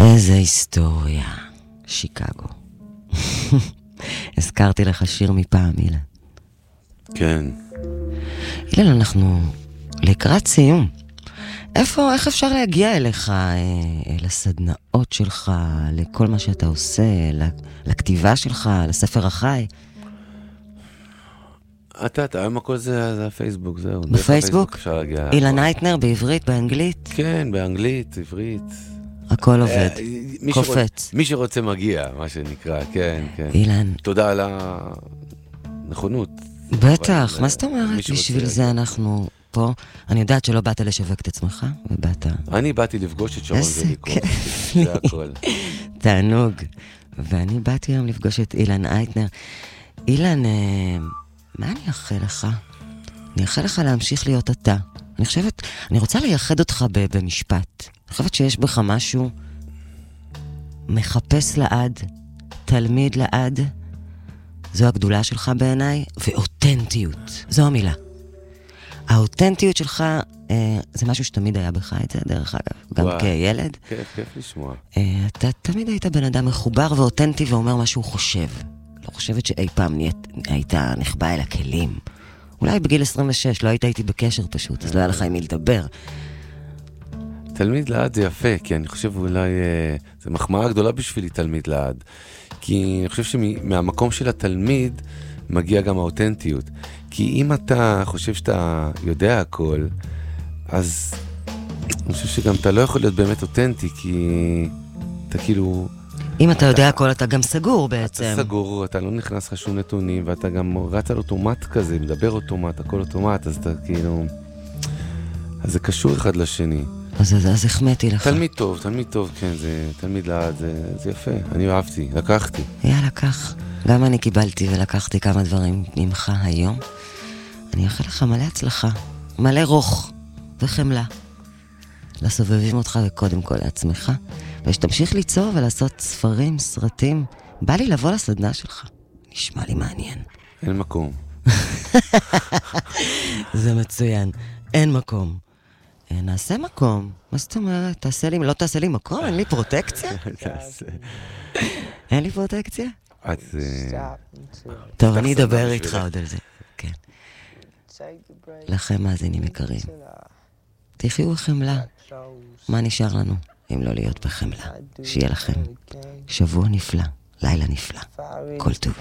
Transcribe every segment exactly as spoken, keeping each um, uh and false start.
איזה היסטוריה, שיקגו. הזכרתי לך שיר מפעם, אילן. כן. אילן, אנחנו לקראת סיום. איפה, איך אפשר להגיע אליך, לסדנאות שלך, לכל מה שאתה עושה, לכתיבה שלך, לספר החי? אתה, אתה, היום הכל זה, זה הפייסבוק, זהו. בפייסבוק? אילן אייטנר, בעברית, באנגלית? כן, באנגלית, עברית. הכל עובד, קופץ. מי שרוצה מגיע, מה שנקרא, כן, כן. אילן. תודה על הנכונות. בטח, מה זאת אומרת? בשביל זה אנחנו פה. אני יודעת שלא באת לשווק את עצמך, ובאת... אני באתי לפגוש את שרון וליקום. זה הכל. תענוג. ואני באתי היום לפגוש את אילן אייטנר. אילן, מה אני אאחל לך? אני אאחל לך להמשיך להיות אתה. אני חושבת, אני רוצה לייחד אותך במשפט. אני חושבת שיש בך משהו מחפש לעד, תלמיד לעד. זו הגדולה שלך בעיניי, ואותנטיות. זו המילה. האותנטיות שלך, אה, זה משהו שתמיד היה בך את זה, דרך אגב, גם וואי, כילד. כיף, כיף לשמוע. אה, אתה תמיד היית בן אדם מחובר ואותנטי ואומר מה שהוא חושב. לא חושבת שאי פעם ניית, היית נחבא אל הכלים. אולי בגיל עשרים ושש לא היית איתי בקשר פשוט, אז לא היה לך עם מי לדבר. תלמיד לעד זה יפה, כי אני חושב אולי, אה, זה מחמאה גדולה בשבילי תלמיד לעד. כי אני חושב שמהמקום של התלמיד מגיע גם האותנטיות. כי אם אתה חושב שאתה יודע הכל, אז אני חושב שגם אתה לא יכול להיות באמת אותנטי, כי אתה כאילו... אם אתה יודע הכל, אתה גם סגור בעצם. אתה סגור, אתה לא נכנס לך שום נתונים, ואתה גם רץ על אוטומט כזה, מדבר אוטומט, הכל אוטומט, אז אתה כאילו... אז זה קשור אחד לשני. אז, אז, אז החמאתי לך. תלמיד טוב, תלמיד טוב, כן, זה תלמיד לעד, זה, זה יפה. אני אהבתי, לקחתי. יאללה, קח. גם אני קיבלתי ולקחתי כמה דברים ממך היום. אני אאחל לך מלא הצלחה, מלא רוך וחמלה. לסובבים אותך וקודם כל לעצמך. ושתמשיך ליצור ולעשות ספרים, סרטים. בא לי לבוא לסדנה שלך. נשמע לי מעניין. אין מקום. זה מצוין. אין מקום. נעשה מקום. מה זאת אומרת? תעשה לי, לא תעשה לי מקום? אין לי פרוטקציה? תעשה. אין לי פרוטקציה? את... טוב, אני אדבר איתך עוד על זה. כן. לכם מאזינים יקרים. תחיו בחמלה. מה נשאר לנו אם לא להיות בחמלה? שיהיה לכם שבוע נפלא, לילה נפלא. כל טוב.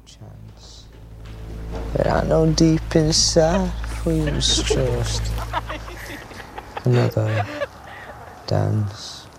But I know deep inside for you was just another dance.